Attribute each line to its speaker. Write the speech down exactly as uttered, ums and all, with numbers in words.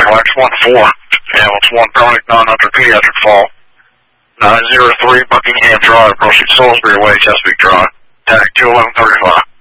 Speaker 1: Ambulance one four, Ambulance one chronic non-hunter pediatric fall. nine zero three Buckingham Drive, approaching Salisbury Way, Chesapeake Drive. Tag two eleven thirty-five.